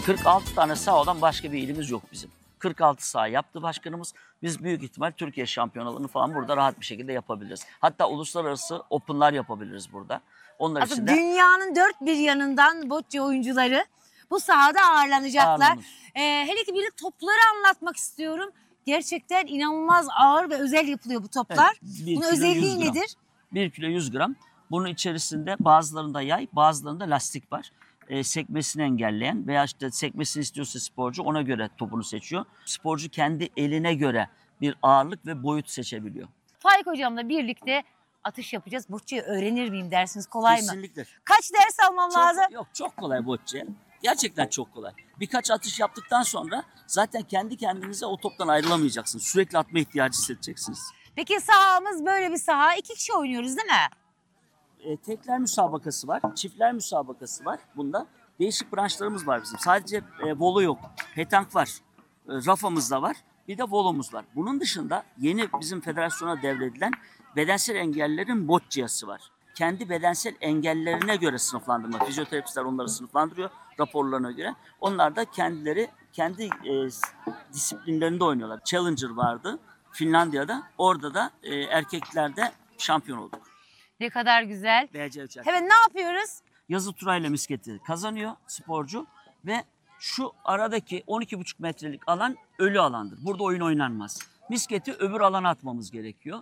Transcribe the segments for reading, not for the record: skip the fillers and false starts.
46 tane sahadan başka bir ilimiz yok bizim. 46 saha yaptı başkanımız. Biz büyük ihtimal Türkiye şampiyonalarını falan burada rahat bir şekilde yapabiliriz. Hatta uluslararası open'lar yapabiliriz burada. Onlar için Aslında de dünyanın dört bir yanından bocce oyuncuları bu sahada ağırlanacaklar. ağırlanır. Hele ki bir de topları anlatmak istiyorum. Gerçekten inanılmaz ağır ve özel yapılıyor bu toplar. Evet, 1 Bunun kilo özelliği 100 gram. nedir? 1 kilo 100 gram. Bunun içerisinde bazılarında yay, bazılarında lastik var. Sekmesini engelleyen veya işte sekmesini istiyorsa sporcu ona göre topunu seçiyor. Sporcu kendi eline göre bir ağırlık ve boyut seçebiliyor. Faik hocamla birlikte atış yapacağız. Bocceyi öğrenir miyim dersiniz? Kolay mı? Kesinlikle. Kaç ders almam lazım? Çok kolay bocce. Gerçekten çok kolay. Birkaç atış yaptıktan sonra zaten kendi kendinize o toptan ayrılamayacaksınız. Sürekli atma ihtiyacı hissedeceksiniz. Peki sahamız böyle bir saha. 2 kişi oynuyoruz değil mi? Tekler müsabakası var, çiftler müsabakası var bunda. Değişik branşlarımız var bizim. Sadece volo yok, petank var, rafamız da var, bir de volomuz var. Bunun dışında yeni bizim federasyona devredilen bedensel engellilerin bocciası var. Kendi bedensel engellerine göre sınıflandırma. Fizyoterapistler onları sınıflandırıyor raporlarına göre. Onlar da kendileri kendi disiplinlerinde oynuyorlar. Challenger vardı Finlandiya'da. Orada da erkeklerde şampiyon olduk. Ne kadar güzel. BC 3 Hemen ne yapıyoruz? yazı turayla misketi kazanıyor sporcu ve şu aradaki 12,5 metrelik alan ölü alandır. Burada oyun oynanmaz. Misketi öbür alana atmamız gerekiyor.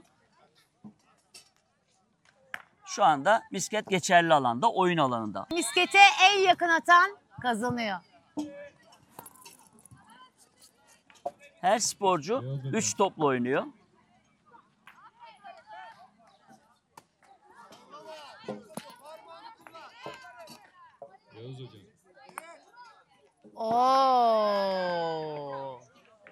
Şu anda misket geçerli alanda, oyun alanında. Miskete en yakın atan kazanıyor. Her sporcu 3 topla oynuyor. Oo.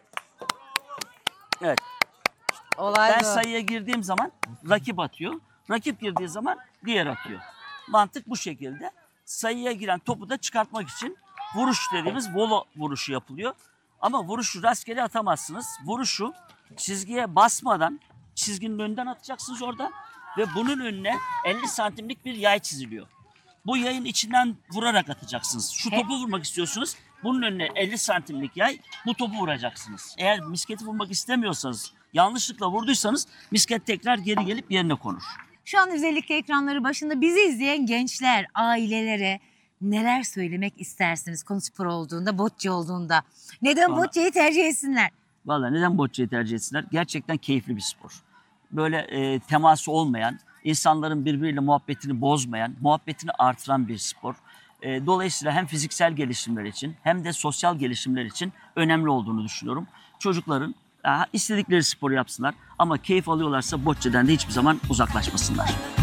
Evet. Olay Ben bu. sayıya girdiğim zaman rakip atıyor. Rakip girdiği zaman diğer atıyor. Mantık bu şekilde. Sayıya giren topu da çıkartmak için vuruş dediğimiz volo vuruşu yapılıyor. Ama vuruşu rastgele atamazsınız. Vuruşu çizgiye basmadan çizginin önünden atacaksınız orada. Ve bunun önüne 50 santimlik bir yay çiziliyor. Bu yayın içinden vurarak atacaksınız. Şu topu vurmak istiyorsunuz. Bunun önüne 50 santimlik yay, bu topu vuracaksınız. Eğer misketi vurmak istemiyorsanız, yanlışlıkla vurduysanız misket tekrar geri gelip yerine konur. Şu an özellikle ekranları başında bizi izleyen gençler, ailelere neler söylemek istersiniz konu spor olduğunda, bocce olduğunda? Neden bocceyi tercih etsinler? Vallahi neden bocceyi tercih etsinler? Gerçekten keyifli bir spor. Böyle teması olmayan, insanların birbiriyle muhabbetini bozmayan, muhabbetini artıran bir spor. Dolayısıyla hem fiziksel gelişimler için hem de sosyal gelişimler için önemli olduğunu düşünüyorum. Çocukların istedikleri sporu yapsınlar ama keyif alıyorlarsa bocce'den de hiçbir zaman uzaklaşmasınlar.